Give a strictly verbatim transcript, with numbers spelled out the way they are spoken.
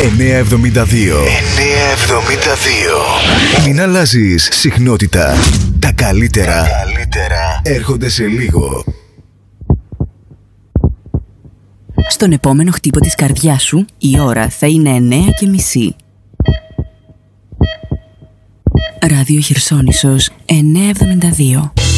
εννιακόσια εβδομήντα δύο. εννιακόσια εβδομήντα δύο. Μην αλλάζεις συχνότητα. Τα καλύτερα, Τα καλύτερα έρχονται σε λίγο. Στον επόμενο χτύπο της καρδιάς σου η ώρα θα είναι εννέα και μισή. Ράδιο Χερσόνησος εννιακόσια εβδομήντα δύο.